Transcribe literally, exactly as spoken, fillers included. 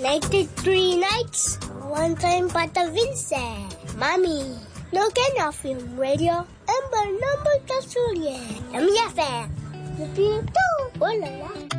Connected three nights. One time Pata Vincent. Mami. No Kenya Film Radio. Ember number Kasulie. M F M. The people. Oh la la.